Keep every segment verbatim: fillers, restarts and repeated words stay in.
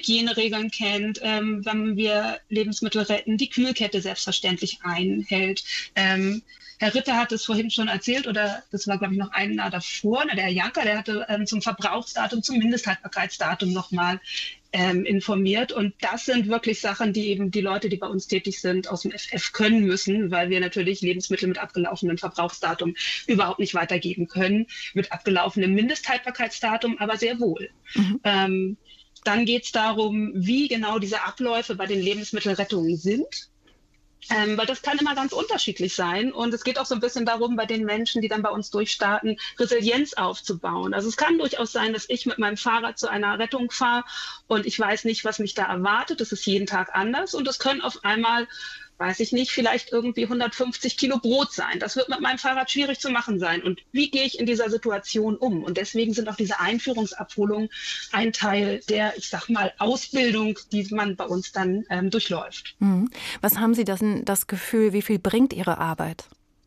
Hygieneregeln kennt, ähm, wenn wir Lebensmittel retten, die Kühlkette selbstverständlich einhält. Ähm, Herr Ritter hat es vorhin schon erzählt, oder das war, glaube ich, noch ein Jahr davor, ne, der Herr Janker, der hatte ähm, zum Verbrauchsdatum, zum Mindesthaltbarkeitsdatum nochmal ähm, informiert. Und das sind wirklich Sachen, die eben die Leute, die bei uns tätig sind, aus dem F F können müssen, weil wir natürlich Lebensmittel mit abgelaufenem Verbrauchsdatum überhaupt nicht weitergeben können, mit abgelaufenem Mindesthaltbarkeitsdatum aber sehr wohl. Mhm. Ähm, dann geht es darum, wie genau diese Abläufe bei den Lebensmittelrettungen sind. Ähm, weil das kann immer ganz unterschiedlich sein. Und es geht auch so ein bisschen darum, bei den Menschen, die dann bei uns durchstarten, Resilienz aufzubauen. Also es kann durchaus sein, dass ich mit meinem Fahrrad zu einer Rettung fahre und ich weiß nicht, was mich da erwartet. Das ist jeden Tag anders. Und es können auf einmal, weiß ich nicht, vielleicht irgendwie hundertfünfzig Kilo Brot sein. Das wird mit meinem Fahrrad schwierig zu machen sein. Und wie gehe ich in dieser Situation um? Und deswegen sind auch diese Einführungsabholungen ein Teil der, ich sag mal, Ausbildung, die man bei uns dann ähm, durchläuft. Mhm. Was haben Sie denn das Gefühl, wie viel bringt Ihre Arbeit?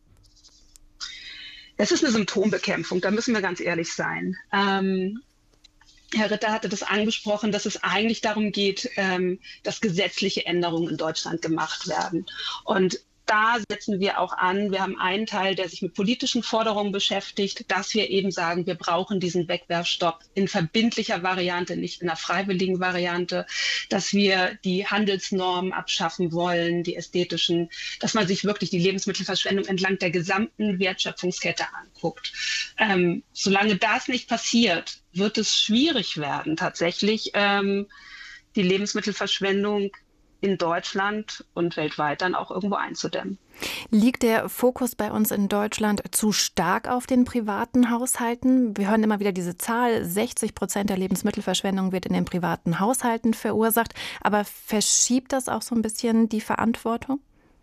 Es ist eine Symptombekämpfung, da müssen wir ganz ehrlich sein. Ähm, Herr Ritter hatte das angesprochen, dass es eigentlich darum geht, ähm, dass gesetzliche Änderungen in Deutschland gemacht werden. Und da setzen wir auch an. Wir haben einen Teil, der sich mit politischen Forderungen beschäftigt, dass wir eben sagen, wir brauchen diesen Wegwerfstopp in verbindlicher Variante, nicht in einer freiwilligen Variante, dass wir die Handelsnormen abschaffen wollen, die ästhetischen, dass man sich wirklich die Lebensmittelverschwendung entlang der gesamten Wertschöpfungskette anguckt. Ähm, solange das nicht passiert, wird es schwierig werden, tatsächlich ähm, die Lebensmittelverschwendung in Deutschland und weltweit dann auch irgendwo einzudämmen. Liegt der Fokus bei uns in Deutschland zu stark auf den privaten Haushalten? Wir hören immer wieder diese Zahl, sechzig Prozent der Lebensmittelverschwendung wird in den privaten Haushalten verursacht. Aber verschiebt das auch so ein bisschen die Verantwortung?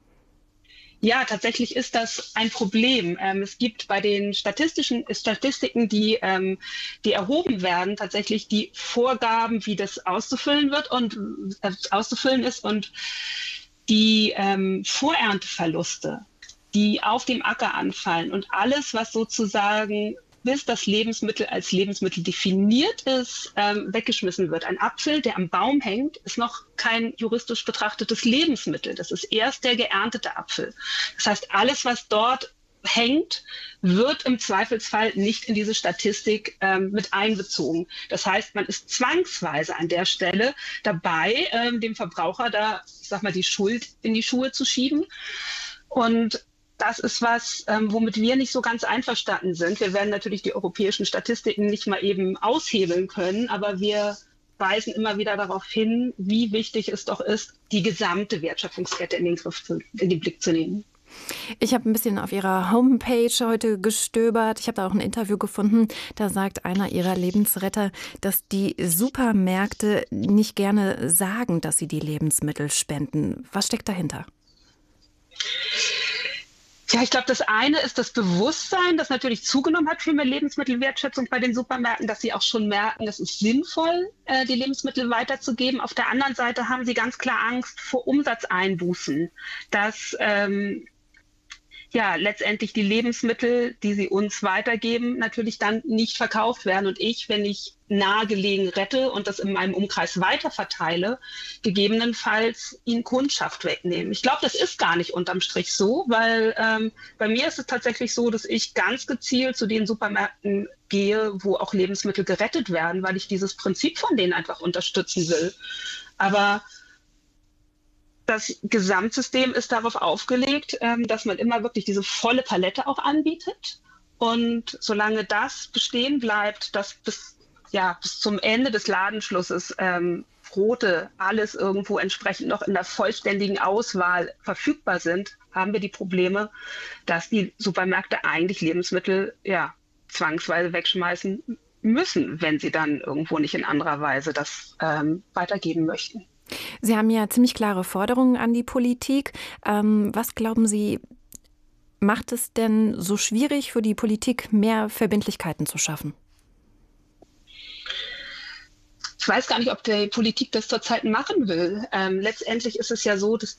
Ja, tatsächlich ist das ein Problem. Ähm, es gibt bei den statistischen Statistiken, die, ähm, die erhoben werden, tatsächlich die Vorgaben, wie das auszufüllen wird und äh, auszufüllen ist, und die ähm, Vorernteverluste, die auf dem Acker anfallen und alles, was sozusagen bis das Lebensmittel als Lebensmittel definiert ist, ähm, weggeschmissen wird. Ein Apfel, der am Baum hängt, ist noch kein juristisch betrachtetes Lebensmittel. Das ist erst der geerntete Apfel. Das heißt, alles, was dort hängt, wird im Zweifelsfall nicht in diese Statistik ähm, mit einbezogen. Das heißt, man ist zwangsweise an der Stelle dabei, ähm, dem Verbraucher da, ich sag mal, die Schuld in die Schuhe zu schieben. Und das ist was, ähm, womit wir nicht so ganz einverstanden sind. Wir werden natürlich die europäischen Statistiken nicht mal eben aushebeln können, aber wir weisen immer wieder darauf hin, wie wichtig es doch ist, die gesamte Wertschöpfungskette in den Griff zu, in den Blick zu nehmen. Ich habe ein bisschen auf Ihrer Homepage heute gestöbert. Ich habe da auch ein Interview gefunden. Da sagt einer Ihrer Lebensretter, dass die Supermärkte nicht gerne sagen, dass sie die Lebensmittel spenden. Was steckt dahinter? Ja, ich glaube, das eine ist das Bewusstsein, das natürlich zugenommen hat für mehr Lebensmittelwertschätzung bei den Supermärkten, dass sie auch schon merken, es ist sinnvoll, äh, die Lebensmittel weiterzugeben. Auf der anderen Seite haben sie ganz klar Angst vor Umsatzeinbußen, dass ähm, ja letztendlich die Lebensmittel, die sie uns weitergeben, natürlich dann nicht verkauft werden. Und ich, wenn ich nahegelegen rette und das in meinem Umkreis weiter verteile, gegebenenfalls ihnen Kundschaft wegnehmen. Ich glaube, das ist gar nicht unterm Strich so, weil ähm, bei mir ist es tatsächlich so, dass ich ganz gezielt zu den Supermärkten gehe, wo auch Lebensmittel gerettet werden, weil ich dieses Prinzip von denen einfach unterstützen will. Aber das Gesamtsystem ist darauf aufgelegt, ähm, dass man immer wirklich diese volle Palette auch anbietet. Und solange das bestehen bleibt, dass bis ja, bis zum Ende des Ladenschlusses ähm, Brote, alles irgendwo entsprechend noch in der vollständigen Auswahl verfügbar sind, haben wir die Probleme, dass die Supermärkte eigentlich Lebensmittel ja zwangsweise wegschmeißen müssen, wenn sie dann irgendwo nicht in anderer Weise das ähm, weitergeben möchten. Sie haben ja ziemlich klare Forderungen an die Politik. Ähm, was glauben Sie, macht es denn so schwierig für die Politik, mehr Verbindlichkeiten zu schaffen? Ich weiß gar nicht, ob die Politik das zurzeit machen will. Ähm, letztendlich ist es ja so, dass